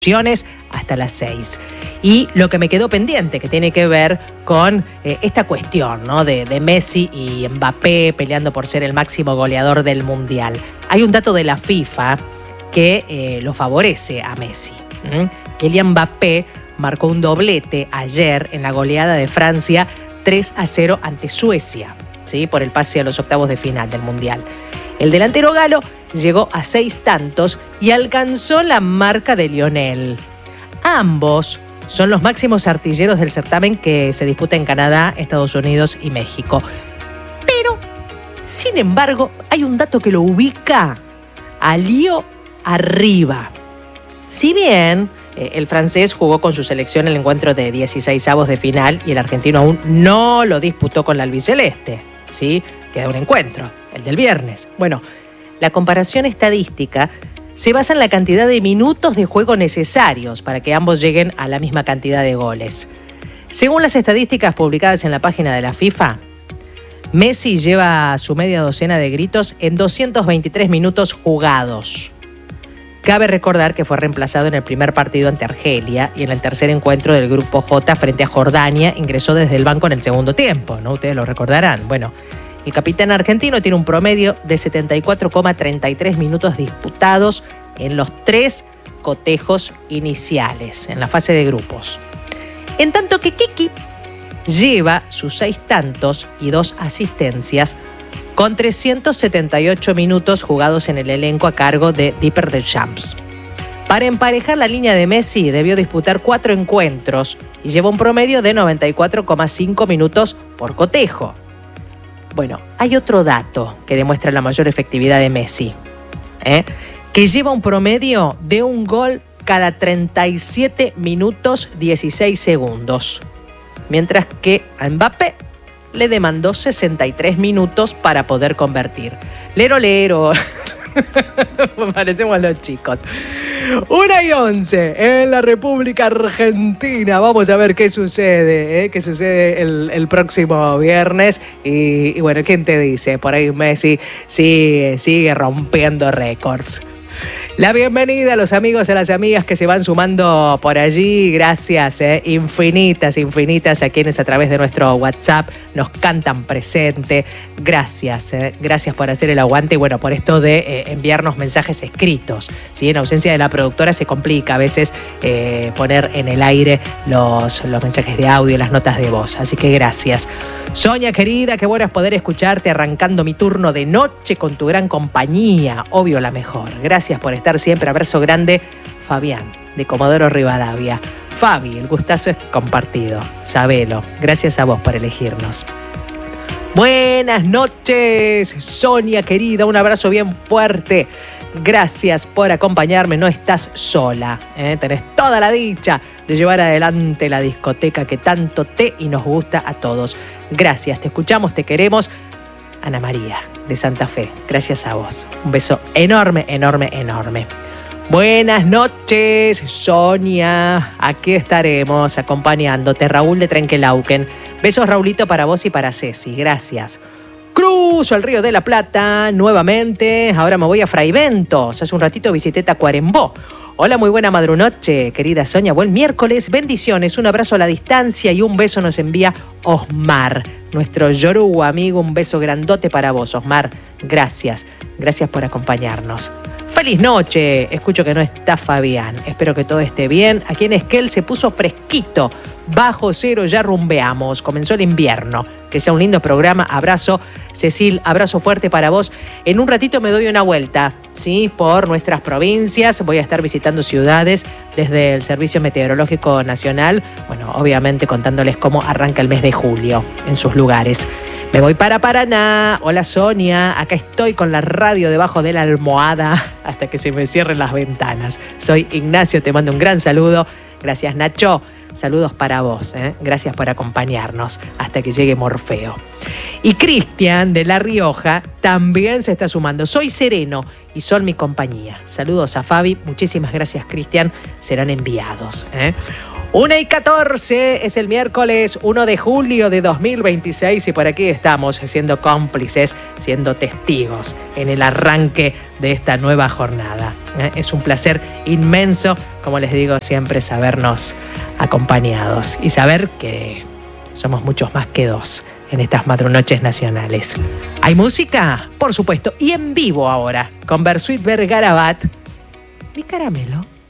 hasta las 6. Y lo que me quedó pendiente, que tiene que ver con esta cuestión, ¿no? de Messi y Mbappé peleando por ser el máximo goleador del Mundial. Hay un dato de la FIFA que lo favorece a Messi. Kylian Mbappé marcó un doblete ayer en la goleada de Francia 3-0 ante Suecia, ¿sí? Por el pase a los octavos de final del Mundial. El delantero galo llegó a 6 tantos y alcanzó la marca de Lionel. Ambos son los máximos artilleros del certamen que se disputa en Canadá, Estados Unidos y México. Pero, sin embargo, hay un dato que lo ubica a Leo arriba. Si bien el francés jugó con su selección el encuentro de 16avos de final y el argentino aún no lo disputó con la albiceleste, ¿sí? Queda un encuentro, el del viernes. Bueno, la comparación estadística se basa en la cantidad de minutos de juego necesarios para que ambos lleguen a la misma cantidad de goles. Según las estadísticas publicadas en la página de la FIFA, Messi lleva su media docena de gritos en 223 minutos jugados. Cabe recordar que fue reemplazado en el primer partido ante Argelia y en el tercer encuentro del Grupo J frente a Jordania ingresó desde el banco en el segundo tiempo, ¿no? Ustedes lo recordarán. Bueno, el capitán argentino tiene un promedio de 74,33 minutos disputados en los 3 cotejos iniciales, en la fase de grupos. En tanto que Kiki lleva sus 6 tantos y 2 asistencias con 378 minutos jugados en el elenco a cargo de Didier Deschamps. Para emparejar la línea de Messi debió disputar 4 encuentros y lleva un promedio de 94,5 minutos por cotejo. Bueno, hay otro dato que demuestra la mayor efectividad de Messi, que lleva un promedio de un gol cada 37 minutos 16 segundos, mientras que a Mbappé le demandó 63 minutos para poder convertir. Lero, lero. Parecemos los chicos. 1:11 en la República Argentina. Vamos a ver qué sucede, qué sucede el próximo viernes. Y bueno, ¿quién te dice? Por ahí Messi sigue rompiendo récords. La bienvenida a los amigos y a las amigas que se van sumando por allí. Gracias, infinitas a quienes a través de nuestro WhatsApp nos cantan presente. Gracias, gracias por hacer el aguante y bueno, por esto de enviarnos mensajes escritos. ¿Sí? En ausencia de la productora se complica a veces poner en el aire los mensajes de audio, las notas de voz. Así que gracias. Sonia querida, qué bueno es poder escucharte arrancando mi turno de noche con tu gran compañía. Obvio la mejor. Gracias por estar siempre. Abrazo grande, Fabián, de Comodoro Rivadavia. Fabi, el gustazo es compartido. Sabelo. Gracias a vos por elegirnos. Buenas noches, Sonia querida. Un abrazo bien fuerte. Gracias por acompañarme. No estás sola. Tenés toda la dicha de llevar adelante la discoteca que tanto te y nos gusta a todos. Gracias, te escuchamos, te queremos. Ana María, de Santa Fe, gracias a vos. Un beso enorme, enorme, enorme. Buenas noches, Sonia. Aquí estaremos acompañándote. Raúl de Trenquelauquen. Besos, Raulito, para vos y para Ceci. Gracias. Cruzo el Río de la Plata nuevamente. Ahora me voy a Fraiventos. Hace un ratito visité Tacuarembó. Hola, muy buena madrunoche, querida Sonia. Buen miércoles, bendiciones, un abrazo a la distancia y un beso nos envía Osmar, nuestro yoruba amigo. Un beso grandote para vos, Osmar. Gracias, gracias por acompañarnos. Feliz noche, escucho que no está Fabián. Espero que todo esté bien. Aquí en Esquel se puso fresquito. Bajo cero, ya rumbeamos. Comenzó el invierno. Que sea un lindo programa. Abrazo, Cecil, abrazo fuerte para vos. En un ratito me doy una vuelta, ¿sí? Por nuestras provincias. Voy a estar visitando ciudades desde el Servicio Meteorológico Nacional. Bueno, obviamente contándoles cómo arranca el mes de julio en sus lugares. Me voy para Paraná. Hola, Sonia. Acá estoy con la radio debajo de la almohada hasta que se me cierren las ventanas. Soy Ignacio, te mando un gran saludo. Gracias, Nacho. Saludos para vos, Gracias por acompañarnos hasta que llegue Morfeo. Y Cristian de La Rioja también se está sumando. Soy sereno y son mi compañía. Saludos a Fabi, muchísimas gracias Cristian, serán enviados. 1:14 es el miércoles 1 de julio de 2026 y por aquí estamos siendo cómplices, siendo testigos en el arranque de esta nueva jornada. Es un placer inmenso, como les digo siempre, sabernos acompañados y saber que somos muchos más que dos en estas madrunoches nacionales. ¿Hay música? Por supuesto, y en vivo ahora, con Bersuit Vergarabat, Mi Caramelo.